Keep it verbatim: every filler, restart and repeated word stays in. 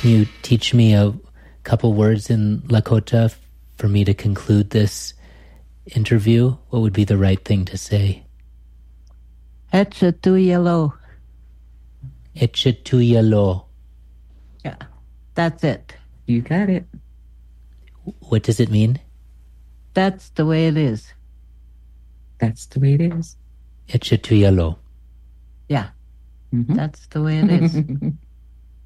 can you teach me a couple words in Lakota for me to conclude this interview? What would be the right thing to say? Etchetuyalo. Etchetuyalo. Yeah, that's it. You got it. What does it mean? That's the way it is. That's the way it is. Etchetuyalo. Yeah, Mm-hmm. that's the way it is.